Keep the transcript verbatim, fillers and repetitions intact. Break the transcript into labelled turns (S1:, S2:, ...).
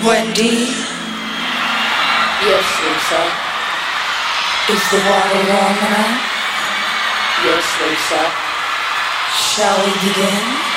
S1: Wendy?
S2: Yes, Lisa.
S1: Is the water warm enough?
S2: Yes, Lisa.
S1: Shall we begin?